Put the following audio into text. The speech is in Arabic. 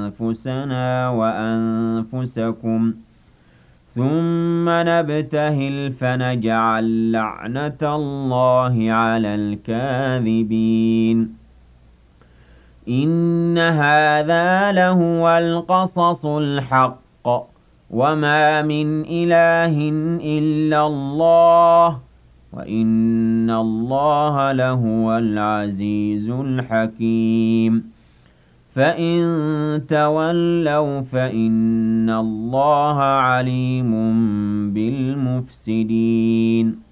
أنفسنا وأنفسكم ثم نبتهل فنجعل لعنة الله على الكاذبين إن هذا لهو القصص الحق وما من إله إلا الله وإن الله لهو العزيز الحكيم فإن تولوا فإن الله عليم بالمفسدين